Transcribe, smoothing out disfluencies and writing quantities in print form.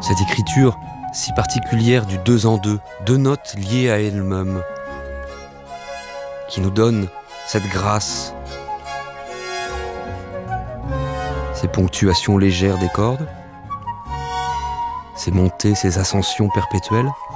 Cette écriture si particulière du 2 en 2, deux notes liées à elles-mêmes, qui nous donne cette grâce, ces ponctuations légères des cordes, ces montées, ces ascensions perpétuelles.